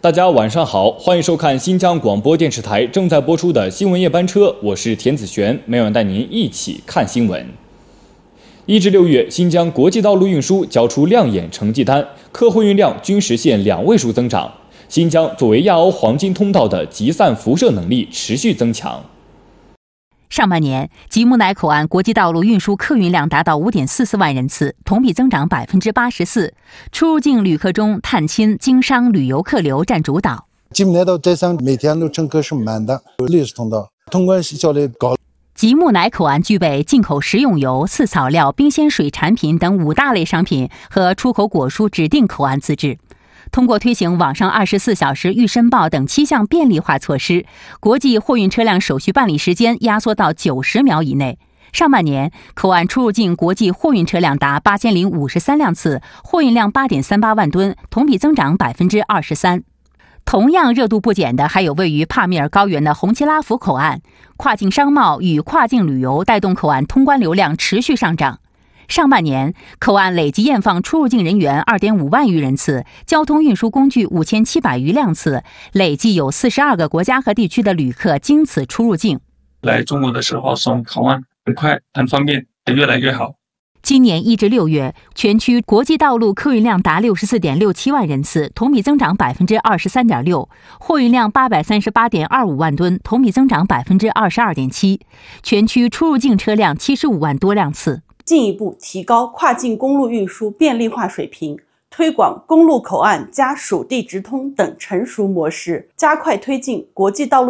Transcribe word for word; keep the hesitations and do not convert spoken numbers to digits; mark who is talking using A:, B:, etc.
A: 大家晚上好，欢迎收看新疆广播电视台正在播出的新闻夜班车，我是田子璇，每晚带您一起看新闻。一至六月，新疆国际道路运输交出亮眼成绩单，客货运量均实现两位数增长。新疆作为亚欧黄金通道的集散辐射能力持续增强。
B: 上半年，吉木乃口岸国际道路运输客运量达到 五点四四万人次，同比增长 百分之八十四。出入境旅客中，探亲、经商、旅游客流占主导。
C: 吉木乃到寨上每天的乘客是满的，历史通道通关效率高。
B: 吉木乃口岸具备进口食用油、饲草料、冰鲜水产品等五大类商品和出口果蔬指定口岸资质。通过推行网上二十四小时预申报等七项便利化措施，国际货运车辆手续办理时间压缩到九十秒以内。上半年，口岸出入境国际货运车辆达八千零五十三辆次，货运量 八点三八万吨，同比增长 百分之二十三。同样热度不减的还有位于帕米尔高原的红旗拉甫口岸，跨境商贸与跨境旅游带动口岸通关流量持续上涨。上半年，口岸累计验放出入境人员 二点五万余人次，交通运输工具五千七百余辆次，累计有四十二个国家和地区的旅客经此出入境。
D: 来中国的时候从口岸很快很方便，越来越好。
B: 今年一至六月，全区国际道路客运量达 六十四点六七万人次，同比增长 百分之二十三点六， 货运量 八百三十八点二五万吨，同比增长 百分之二十二点七， 全区出入境车辆七十五万多辆次。
E: 进一步提高跨境公路运输便利化水平，推广公路口岸加属地直通等成熟模式，加快推进国际道路